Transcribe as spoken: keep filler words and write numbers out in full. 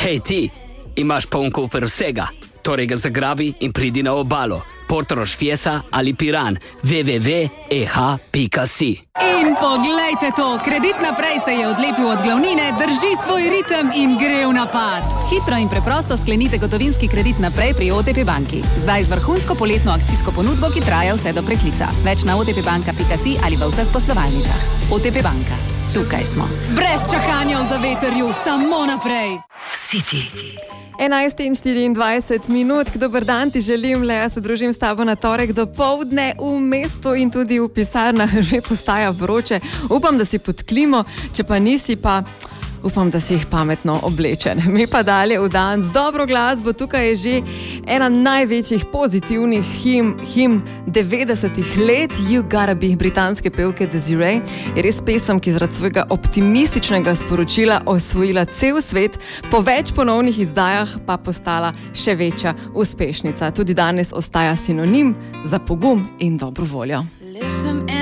Hej ti, imaš poln kufer vsega, torej ga zagrabi in pridi na obalo. Portorož Fiesa ali Piran, w w w pika e h pika si. In poglejte to, Kredit Naprej se je odlepil od glavnine, drži svoj ritem in gre v napad. Hitro in preprosto sklenite gotovinski kredit naprej pri O T P banki. Zdaj z vrhunsko poletno akcijsko ponudbo, ki traja vse do preklica. Več na o t p banka pika si ali v vseh poslovalnicah. O T P banka. Tukaj smo. Brez čakanja v zavetrju, samo naprej. City. enajst in štiriindvajset minut, dober dan ti želim, le jaz se družim s tabo na torek do povdne v mestu in tudi v pisarnah že postaja vroče. Upam, da si pod klimo, če pa nisi, pa upam, da si jih pametno oblečen. Mi pa dalje v dan z dobro glasbo, tukaj je že ena največjih pozitivnih him, him devetdesetih let, You Gotta Be, britanske pevke Desiree. Je res pesem, ki zaradi svojega optimističnega sporočila osvojila cel svet, po več ponovnih izdajah pa postala še večja uspešnica. Tudi danes ostaja sinonim za pogum in dobro voljo.